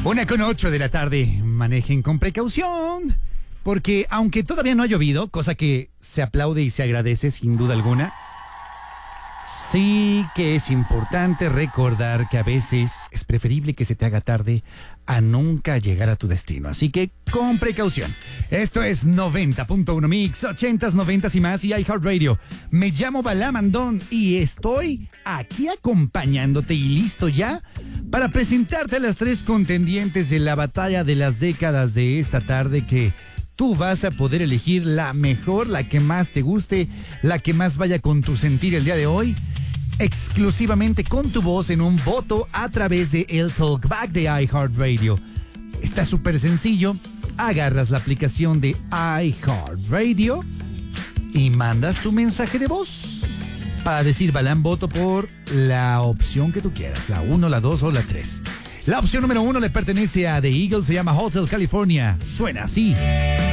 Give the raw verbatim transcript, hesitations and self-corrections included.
Una con ocho de la tarde. Manejen con precaución, porque aunque todavía no ha llovido, cosa que se aplaude y se agradece sin duda alguna, sí que es importante recordar que a veces es preferible que se te haga tarde a nunca llegar a tu destino. Así que con precaución. Esto es noventa punto uno Mix, ochentas, noventas y más y iHeartRadio. Me llamo Balam Andón y estoy aquí acompañándote y listo ya para presentarte a las tres contendientes de la batalla de las décadas de esta tarde, que tú vas a poder elegir la mejor, la que más te guste, la que más vaya con tu sentir el día de hoy, exclusivamente con tu voz en un voto a través de el Talkback de iHeartRadio. Está súper sencillo. Agarras la aplicación de iHeartRadio y mandas tu mensaje de voz para decir: Balam, voto por la opción que tú quieras, la uno, la dos o la tres. La opción número uno le pertenece a The Eagles, se llama Hotel California. Suena así.